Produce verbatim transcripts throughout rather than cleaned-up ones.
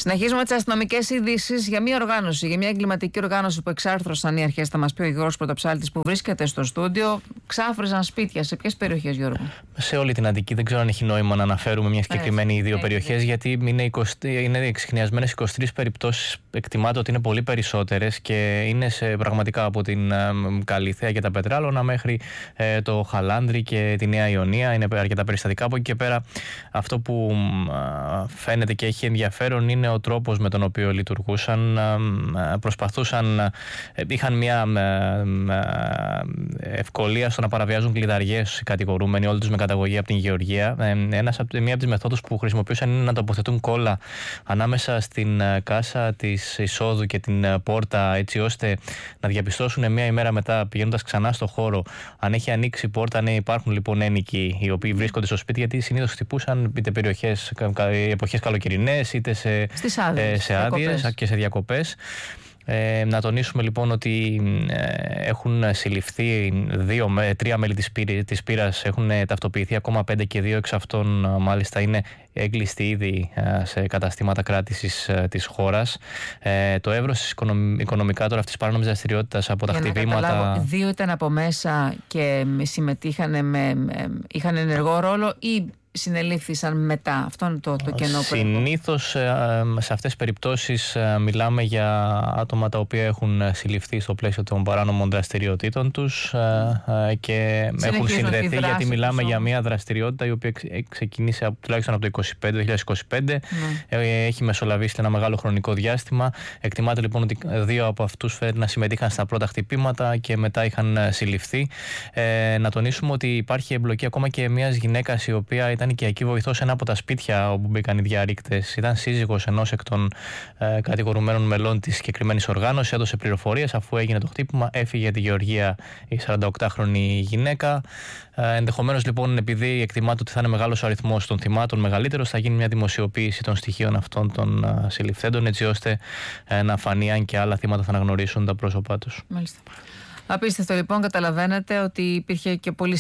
Συνεχίζουμε τις αστυνομικές ειδήσεις για μια οργάνωση, για μια εγκληματική οργάνωση που εξάρθρωσαν οι αρχές. Θα μας πει ο Γιώργος Πρωτοψάλτης που βρίσκεται στο στούντιο. Ξάφριζαν σπίτια. Σε ποιες περιοχές, Γιώργο? Σε όλη την Αττική. Δεν ξέρω αν έχει νόημα να αναφέρουμε μια συγκεκριμένη ή δύο περιοχές, γιατί είναι, είκοσι, είναι εξιχνιασμένες είκοσι τρεις περιπτώσεις. Εκτιμάται ότι είναι πολύ περισσότερες και είναι σε, πραγματικά από την ε, Καλυθέα και τα Πετράλωνα μέχρι ε, το Χαλάνδρι και τη Νέα Ιωνία. Είναι αρκετά περιστατικά. Από εκεί και πέρα, αυτό που ε, φαίνεται και έχει ενδιαφέρον είναι ο τρόπος με τον οποίο λειτουργούσαν. Προσπαθούσαν, είχαν μια ευκολία στο να παραβιάζουν κλειδαριές οι κατηγορούμενοι, όλοι τους με καταγωγή από την Γεωργία. Ένας, μία από τις μεθόδους που χρησιμοποιούσαν είναι να τοποθετούν κόλλα ανάμεσα στην κάσα της εισόδου και την πόρτα, έτσι ώστε να διαπιστώσουν μία ημέρα μετά, πηγαίνοντας ξανά στο χώρο, αν έχει ανοίξει η πόρτα. Ναι, υπάρχουν λοιπόν ένοικοι οι οποίοι βρίσκονται στο σπίτι, γιατί συνήθως χτυπούσαν είτε περιοχές, εποχές καλοκαιρινές, είτε σε, άδειες, σε άδειες και σε διακοπές. Ε, να τονίσουμε λοιπόν ότι ε, έχουν συλληφθεί δύο, τρία μέλη της, πύρη, της πύρας, έχουν ταυτοποιηθεί ακόμα πέντε και δύο εξ αυτών μάλιστα είναι έγκλειστοι ήδη ε, σε καταστήματα κράτησης ε, της χώρας. Ε, το εύρος της οικονομ, οικονομικά τώρα αυτής της παράνομης δραστηριότητας από τα Για χτυπήματα... Να καταλάβω, δύο ήταν από μέσα και συμμετείχαν, με, είχαν ενεργό ρόλο ή συνελήφθησαν μετά? Αυτό είναι το, το κενό. Συνήθως σε αυτές τις περιπτώσεις μιλάμε για άτομα τα οποία έχουν συλληφθεί στο πλαίσιο των παράνομων δραστηριοτήτων τους και έχουν συνδεθεί, γιατί μιλάμε για μια δραστηριότητα η οποία ξεκίνησε τουλάχιστον από το είκοσι πέντε, είκοσι πέντε, ναι. Έχει μεσολαβήσει ένα μεγάλο χρονικό διάστημα. Εκτιμάται λοιπόν ότι δύο από αυτούς φέρνουν να συμμετείχαν στα πρώτα χτυπήματα και μετά είχαν συλληφθεί. Ε, να τονίσουμε ότι υπάρχει εμπλοκή ακόμα και μιας γυναίκας η οποία ήταν και εκεί βοηθός σε ένα από τα σπίτια όπου μπήκαν οι διαρρήκτες. Ήταν σύζυγος ενός εκ των ε, κατηγορουμένων μελών της συγκεκριμένης οργάνωσης. Έδωσε πληροφορίες αφού έγινε το χτύπημα. Έφυγε για τη Γεωργία η σαρανταοκτάχρονη γυναίκα. Ε, ενδεχομένως λοιπόν, επειδή εκτιμάται ότι θα είναι μεγάλος ο αριθμός των θυμάτων, μεγαλύτερος, θα γίνει μια δημοσιοποίηση των στοιχείων αυτών των ε, συλληφθέντων, έτσι ώστε ε, να φανεί αν και άλλα θύματα θα αναγνωρίσουν τα πρόσωπά τους. Μάλιστα. Απίστευτο λοιπόν, καταλαβαίνετε ότι υπήρχε και πολύ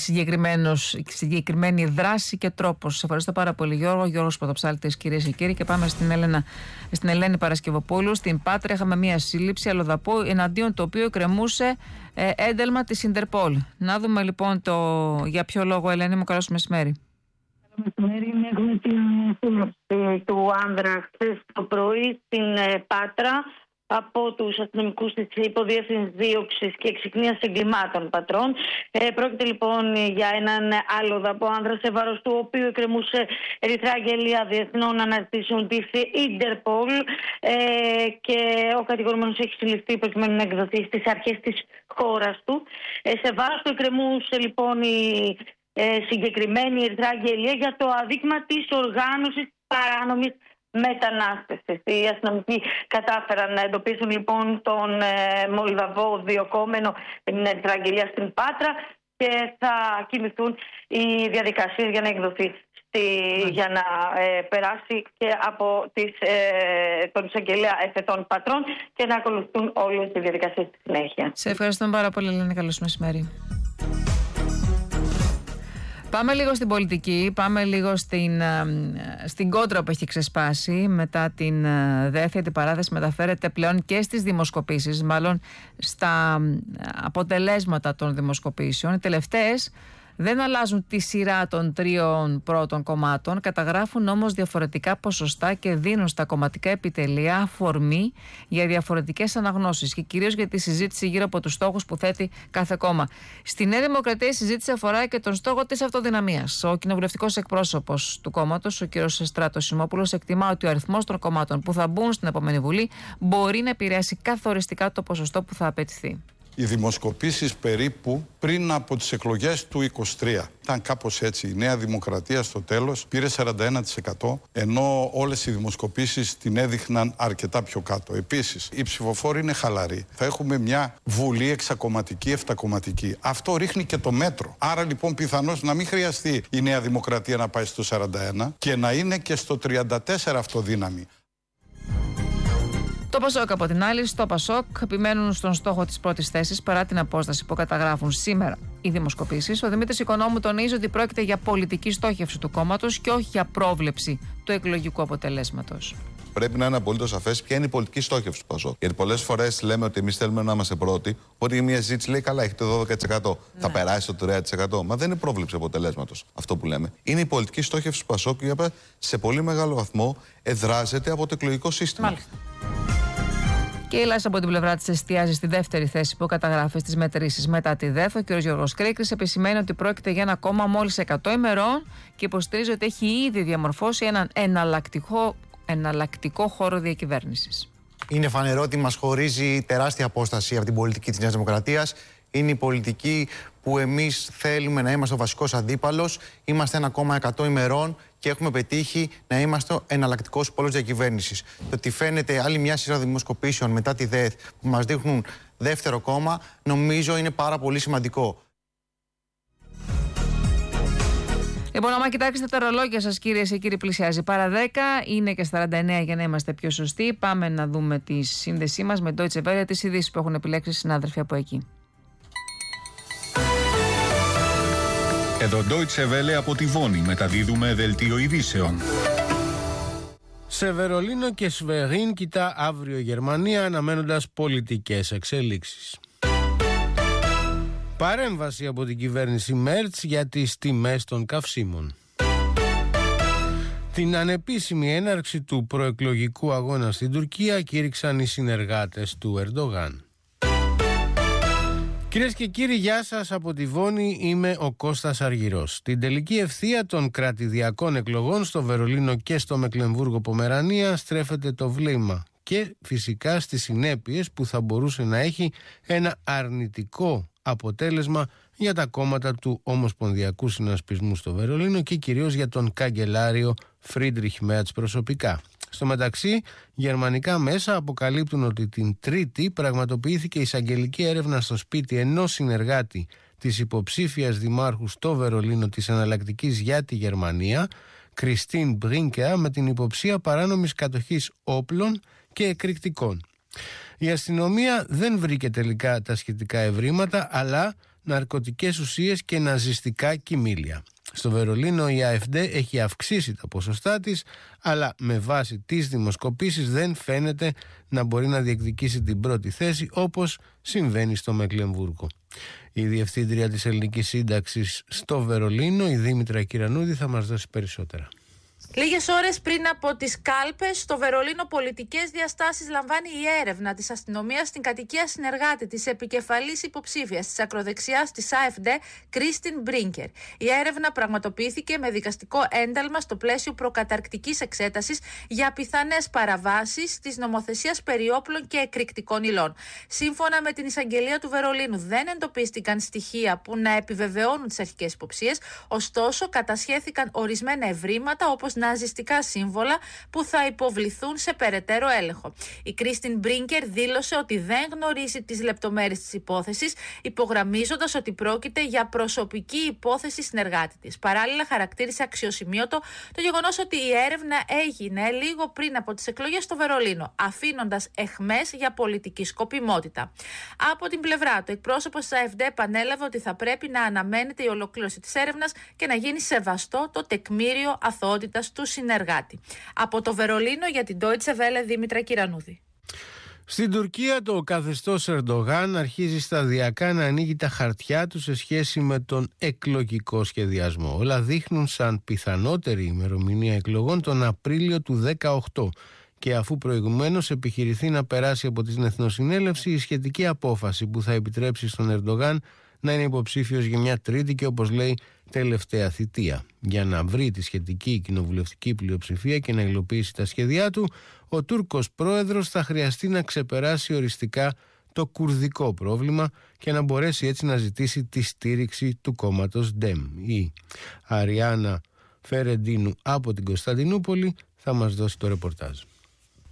συγκεκριμένη δράση και τρόπος. Σας ευχαριστώ πάρα πολύ, Γιώργο. Γιώργος Πρωτοψάλτης, κυρίες και κύριοι, και πάμε στην, Έλενα, στην Ελένη Παρασκευοπούλου. Στην Πάτρα είχαμε μία σύλληψη αλλοδαπού, εναντίον το οποίο κρεμούσε ε, ένταλμα της Ιντερπόλ. Να δούμε λοιπόν το για ποιο λόγο. Ελένη μου, καλώς μεσημέρι. Καλώς μεσημέρι. Έχουμε την σύλληψη του άνδρα χθες το πρωί στην ε, Πάτρα από τους αστυνομικούς της Υποδιεύθυνσης Δίωξης και Εξυκνίας Εγκλημάτων Πατρών. Ε, πρόκειται λοιπόν για έναν αλλοδαπό άνδρα, σε βάρος του οποίου εκκρεμούσε ερυθρά αγγελία διεθνών αναζητήσεων της Ιντερπόλ, ε, και ο κατηγορούμενος έχει συλληφθεί προκειμένου να εκδοθεί στις αρχές της χώρας του. Ε, σε βάρος του εκκρεμούσε λοιπόν η ε, συγκεκριμένη ερυθρά αγγελία για το αδίκημα της οργάνωσης παράνομης μετανάστευσης. Οι αστυνομικοί κατάφεραν να εντοπίσουν λοιπόν τον ε, Μολδαβό διοκόμενο, την αγγελία στην Πάτρα, και θα κινηθούν οι διαδικασίες για να εκδοθεί στη, για να ε, περάσει και από τις, ε, τον εισαγγελέα εφετών Πατρών και να ακολουθούν όλες τις διαδικασίες στη συνέχεια. Σε ευχαριστούμε πάρα πολύ, Ελένη. Καλώς μεσημέρι. Πάμε λίγο στην πολιτική, πάμε λίγο στην, στην κόντρα που έχει ξεσπάσει μετά την ΔΕΘ. Η παράθεση μεταφέρεται πλέον και στις δημοσκοπήσεις, μάλλον στα αποτελέσματα των δημοσκοπήσεων. Οι τελευταίες δεν αλλάζουν τη σειρά των τριών πρώτων κομμάτων, καταγράφουν όμως διαφορετικά ποσοστά και δίνουν στα κομματικά επιτελεία αφορμή για διαφορετικές αναγνώσεις και κυρίως για τη συζήτηση γύρω από τους στόχους που θέτει κάθε κόμμα. Στη Νέα Δημοκρατία η συζήτηση αφορά και τον στόχο της αυτοδυναμίας. Ο κοινοβουλευτικός εκπρόσωπος του κόμματος, ο κ. Στράτος Σιμόπουλος, εκτιμά ότι ο αριθμός των κομμάτων που θα μπουν στην επόμενη Βουλή μπορεί να επηρεάσει καθοριστικά το ποσοστό που θα απαιτηθεί. Οι δημοσκοπήσεις περίπου πριν από τις εκλογές του είκοσι τρία ήταν κάπως έτσι. Η Νέα Δημοκρατία στο τέλος πήρε σαράντα ένα τοις εκατό, ενώ όλες οι δημοσκοπήσεις την έδειχναν αρκετά πιο κάτω. Επίσης, οι ψηφοφόροι είναι χαλαροί. Θα έχουμε μια βουλή εξακομματική, εφτακομματική. Αυτό ρίχνει και το μέτρο. Άρα λοιπόν πιθανώς να μην χρειαστεί η Νέα Δημοκρατία να πάει στο σαράντα ένα και να είναι και στο τριάντα τέσσερα αυτοδύναμη. Το Πασόκ από την άλλη, στο Πασόκ επιμένουν στον στόχο της πρώτης θέσης παρά την απόσταση που καταγράφουν σήμερα οι δημοσκοπήσεις. Ο Δημήτρης Οικονόμου τονίζει ότι πρόκειται για πολιτική στόχευση του κόμματος και όχι για πρόβλεψη του εκλογικού αποτελέσματος. Πρέπει να είναι απολύτως σαφές ποια είναι η πολιτική στόχευση του ΠΑΣΟΚ. Γιατί πολλές φορές λέμε ότι εμείς θέλουμε να είμαστε πρώτοι, οπότε μια συζήτηση λέει καλά, έχετε δώδεκα τοις εκατό. Ναι. Θα περάσει το τρία τοις εκατό. Μα δεν είναι πρόβλεψη αποτελέσματος αυτό που λέμε. Είναι η πολιτική στόχευση του ΠΑΣΟΚ, η οποία σε πολύ μεγάλο βαθμό εδράζεται από το εκλογικό σύστημα. Μάλιστα. Και η Ελλάς από την πλευρά της εστιάζει στη δεύτερη θέση που καταγράφει στις μετρήσεις μετά τη ΔΕΘ. Ο κ. Γιώργος Κρίκρης επισημαίνει ότι πρόκειται για ένα κόμμα μόλις εκατό ημερών και υποστηρίζει ότι έχει ήδη διαμορφώσει έναν εναλλακτικό, εναλλακτικό χώρο διακυβέρνησης. Είναι φανερό ότι μας χωρίζει τεράστια απόσταση από την πολιτική της Νέας Δημοκρατίας. Είναι η πολιτική που εμείς θέλουμε να είμαστε ο βασικός αντίπαλος. Είμαστε ένα κόμμα εκατό ημερών και έχουμε πετύχει να είμαστε ο εναλλακτικός πόλος διακυβέρνησης. Το ότι φαίνεται άλλη μια σειρά δημοσκοπήσεων μετά τη ΔΕΘ που μας δείχνουν δεύτερο κόμμα, νομίζω είναι πάρα πολύ σημαντικό. Λοιπόν, άμα κοιτάξετε τα ρολόγια σας, κυρίες και κύριοι, πλησιάζει παρά δέκα, είναι και σαράντα εννέα για να είμαστε πιο σωστοί. Πάμε να δούμε τη σύνδεσή μας με Deutsche Welle, τις ειδήσεις που έχουν επιλέξει οι συνάδελφοι από εκεί. Εδώ Deutsche Welle από τη Βόνη μεταδίδουμε δελτίο ειδήσεων. Σε Βερολίνο και Σβερίν κοιτά αύριο Γερμανία αναμένοντας πολιτικές εξελίξεις. Παρέμβαση από την κυβέρνηση Μέρτς για τις τιμές των καυσίμων. Την ανεπίσημη έναρξη του προεκλογικού αγώνα στην Τουρκία κήρυξαν οι συνεργάτες του Ερντογάν. Κυρίες και κύριοι, γεια σας από τη Βόνη, είμαι ο Κώστας Αργυρός. Την τελική ευθεία των κρατηδιακών εκλογών στο Βερολίνο και στο Μεκλεμβούργο Πομερανία στρέφεται το βλέμμα και φυσικά στις συνέπειες που θα μπορούσε να έχει ένα αρνητικό αποτέλεσμα για τα κόμματα του Ομοσπονδιακού Συνασπισμού στο Βερολίνο και κυρίως για τον καγκελάριο Φρίντριχ Μέρτς προσωπικά. Στο μεταξύ, γερμανικά μέσα αποκαλύπτουν ότι την Τρίτη πραγματοποιήθηκε εισαγγελική έρευνα στο σπίτι ενός συνεργάτη της υποψήφιας δημάρχου στο Βερολίνο της Εναλλακτικής για τη Γερμανία, Κριστίν Μπρίνκεα, με την υποψία παράνομης κατοχής όπλων και εκρηκτικών. Η αστυνομία δεν βρήκε τελικά τα σχετικά ευρήματα, αλλά ναρκωτικές ουσίες και ναζιστικά κοιμήλια. Στο Βερολίνο η AfD έχει αυξήσει τα ποσοστά της, αλλά με βάση τις δημοσκοπήσεις δεν φαίνεται να μπορεί να διεκδικήσει την πρώτη θέση όπως συμβαίνει στο Μεκλεμβούργο. Η Διευθύντρια της Ελληνικής Σύνταξης στο Βερολίνο, η Δήμητρα Κυρανούδη, θα μας δώσει περισσότερα. Λίγες ώρες πριν από τις κάλπες, στο Βερολίνο πολιτικές διαστάσεις λαμβάνει η έρευνα της αστυνομίας στην κατοικία συνεργάτη της επικεφαλής υποψήφιας της ακροδεξιάς της AfD, Κρίστιν Μπρίνκερ. Η έρευνα πραγματοποιήθηκε με δικαστικό ένταλμα στο πλαίσιο προκαταρκτικής εξέτασης για πιθανές παραβάσεις της νομοθεσίας περί όπλων και εκρηκτικών υλών. Σύμφωνα με την εισαγγελία του Βερολίνου, δεν εντοπίστηκαν στοιχεία που να επιβεβαιώνουν τις αρχικές υποψίες, ωστόσο κατασχέθηκαν ορισμένα ευρήματα όπως ναζιστικά σύμβολα που θα υποβληθούν σε περαιτέρω έλεγχο. Η Κρίστιν Μπρίνκερ δήλωσε ότι δεν γνωρίζει τις λεπτομέρειες της υπόθεσης, υπογραμμίζοντας ότι πρόκειται για προσωπική υπόθεση συνεργάτη της. Παράλληλα, χαρακτήρισε αξιοσημείωτο το γεγονός ότι η έρευνα έγινε λίγο πριν από τις εκλογές στο Βερολίνο, αφήνοντας αιχμές για πολιτική σκοπιμότητα. Από την πλευρά του, εκπρόσωπος της AfD επανέλαβε ότι θα πρέπει να αναμένεται η ολοκλήρωση της έρευνας και να γίνει σεβαστό το τεκμήριο αθωότητας του συνεργάτη. Από το Βερολίνο για την Deutsche Welle, Δήμητρα Κυρανούδη. Στην Τουρκία το καθεστώς Ερντογάν αρχίζει σταδιακά να ανοίγει τα χαρτιά του σε σχέση με τον εκλογικό σχεδιασμό. Όλα δείχνουν σαν πιθανότερη ημερομηνία εκλογών τον Απρίλιο του δεκαοκτώ. Και αφού προηγουμένως επιχειρηθεί να περάσει από την Εθνοσυνέλευση η σχετική απόφαση που θα επιτρέψει στον Ερντογάν να είναι υποψήφιος για μια τρίτη και, όπως λέει, τελευταία θητεία. Για να βρει τη σχετική κοινοβουλευτική πλειοψηφία και να υλοποιήσει τα σχέδιά του, ο Τούρκος πρόεδρος θα χρειαστεί να ξεπεράσει οριστικά το κουρδικό πρόβλημα και να μπορέσει έτσι να ζητήσει τη στήριξη του κόμματος Ντεμ. Η Αριάννα Φερεντίνου από την Κωνσταντινούπολη θα μας δώσει το ρεπορτάζ.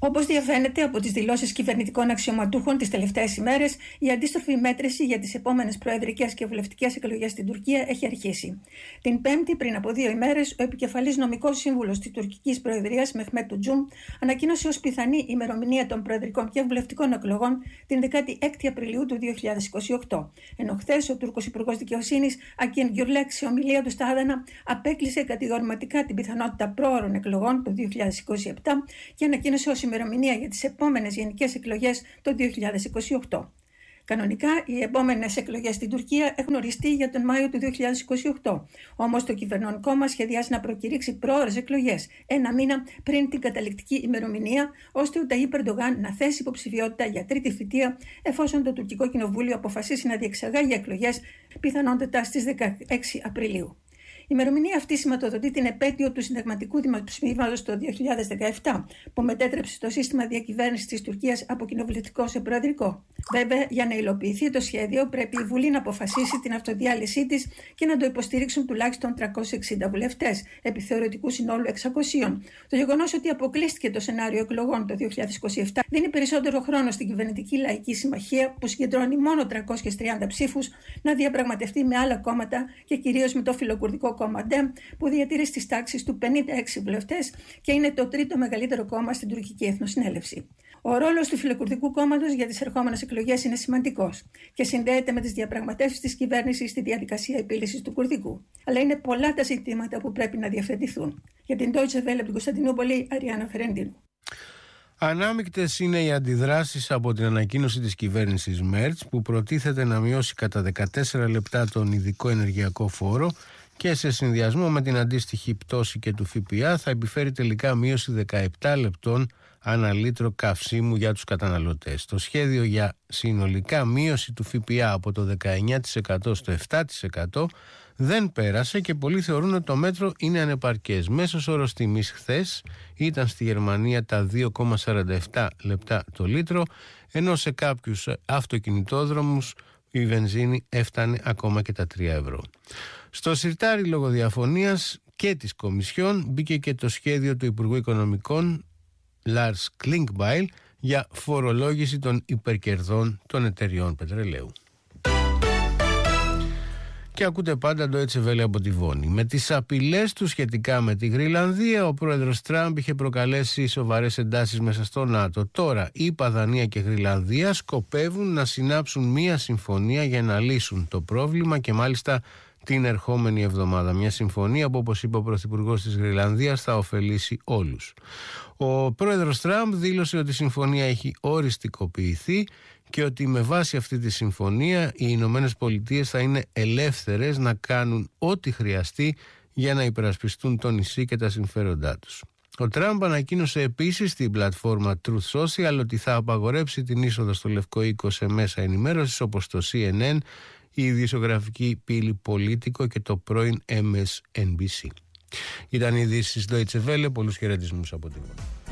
Όπως διαφαίνεται από τις δηλώσεις κυβερνητικών αξιωματούχων τις τελευταίες ημέρες, η αντίστροφη μέτρηση για τις επόμενες προεδρικές και βουλευτικές εκλογές στην Τουρκία έχει αρχίσει. Την Πέμπτη, πριν από δύο ημέρες, ο επικεφαλής νομικός σύμβουλος της τουρκικής προεδρίας, Μεχμέτ Τουτζούμ, ανακοίνωσε ως πιθανή ημερομηνία των προεδρικών και βουλευτικών εκλογών την δεκάτη έκτη Απριλίου του δύο χιλιάδες είκοσι οκτώ. Ενώ χθες ο Τούρκος Υπουργός Δικαιοσύνης, Ακίν Γκιουρλέκ, σε ομιλία του στα Άδανα, απέκλεισε κατηγορηματικά την πιθανότητα πρόωρων εκλογών το δύο χιλιάδες είκοσι επτά και ανακοίνωσε ως ημερομηνία για τις επόμενες γενικές εκλογές το δύο χιλιάδες είκοσι οκτώ. Κανονικά, οι επόμενες εκλογές στην Τουρκία έχουν οριστεί για τον Μάιο του δύο χιλιάδες είκοσι οκτώ. Όμως το κυβερνών κόμμα σχεδιάζει να προκηρύξει πρόωρες εκλογές, ένα μήνα πριν την καταληκτική ημερομηνία, ώστε ο Ταγίπ Ερντογάν να θέσει υποψηφιότητα για τρίτη θητεία, εφόσον το τουρκικό κοινοβούλιο αποφασίσει να διεξαγάγει εκλογές, πιθανότατα στις δεκαέξι Απριλίου. Η ημερομηνία αυτή σηματοδοτεί την επέτειο του συνταγματικού δημοψηφίσματος το δύο χιλιάδες δεκαεπτά, που μετέτρεψε το σύστημα διακυβέρνησης της Τουρκίας από κοινοβουλευτικό σε προεδρικό. Βέβαια, για να υλοποιηθεί το σχέδιο, πρέπει η Βουλή να αποφασίσει την αυτοδιάλυσή της και να το υποστηρίξουν τουλάχιστον τριακόσιοι εξήντα βουλευτές, επί θεωρητικού συνόλου εξακοσίων. Το γεγονός ότι αποκλείστηκε το σενάριο εκλογών το δύο χιλιάδες είκοσι επτά δίνει περισσότερο χρόνο στην κυβερνητική Λαϊκή Συμμαχία, που συγκεντρώνει μόνο τριακόσιες τριάντα ψήφους, να διαπραγματευτεί με άλλα κόμματα και κυρίως με το φιλοκουρδικό κόμμα Ντεμ, που διατηρεί στις τάξεις του πενήντα έξι βουλευτές και είναι το τρίτο μεγαλύτερο κόμμα στην τουρκική εθνοσυνέλευση. Ο ρόλος του φιλοκουρδικού κόμματος για τις ερχόμενες εκλογές είναι σημαντικός και συνδέεται με τις διαπραγματεύσεις της κυβέρνησης στη διαδικασία επίλυσης του Κουρδικού. Αλλά είναι πολλά τα ζητήματα που πρέπει να διευθετηθούν. Για την Deutsche Welle από την Κωνσταντινούπολη, Αριάννα Φερεντίνου. Ανάμεικτες είναι οι αντιδράσεις από την ανακοίνωση της κυβέρνησης Μέρτς, που προτίθεται να μειώσει κατά δεκατέσσερα λεπτά τον ειδικό ενεργειακό φόρο και σε συνδυασμό με την αντίστοιχη πτώση και του ΦΠΑ θα επιφέρει τελικά μείωση δεκαεπτά λεπτών ανά λίτρο καυσίμου για τους καταναλωτές. Το σχέδιο για συνολικά μείωση του ΦΠΑ από το δεκαεννιά τοις εκατό στο επτά τοις εκατό δεν πέρασε και πολλοί θεωρούν ότι το μέτρο είναι ανεπαρκές. Μέσος όρος τιμής χθες ήταν στη Γερμανία τα δύο κόμμα σαράντα επτά λεπτά το λίτρο, ενώ σε κάποιους αυτοκινητόδρομους η βενζίνη έφτανε ακόμα και τα τρία ευρώ. Στο συρτάρι λόγω διαφωνίας και της Κομισιόν μπήκε και το σχέδιο του Υπουργού Οικονομικών Lars Klingbeil για φορολόγηση των υπερκερδών των εταιριών πετρελαίου. Και ακούτε πάντα το Deutsche Welle από τη Βόνη. Με τις απειλές του σχετικά με τη Γρυλανδία, ο πρόεδρος Τραμπ είχε προκαλέσει σοβαρές εντάσεις μέσα στο ΝΑΤΟ. Τώρα, ΗΠΑ, Δανία και Γρυλανδία σκοπεύουν να συνάψουν μία συμφωνία για να λύσουν το πρόβλημα και μάλιστα την ερχόμενη εβδομάδα. Μια συμφωνία που, όπως είπε ο Πρωθυπουργός της Γρυλανδίας, θα ωφελήσει όλους. Ο πρόεδρος Τραμπ δήλωσε ότι η συμφωνία έχει οριστικοποιηθεί και ότι με βάση αυτή τη συμφωνία οι Ηνωμένες Πολιτείες θα είναι ελεύθερες να κάνουν ό,τι χρειαστεί για να υπερασπιστούν το νησί και τα συμφέροντά τους. Ο Τραμπ ανακοίνωσε επίσης στην πλατφόρμα Truth Social ότι θα απαγορέψει την είσοδο στο Λευκό Οίκο σε μέσα ενημέρωσης όπως το σι εν εν, η ειδησιογραφική πύλη Πολίτικο και το πρώην εμ ες εν μπι σι. Ήταν οι ειδήσεις Deutsche Welle. Πολλούς χαιρετισμούς από την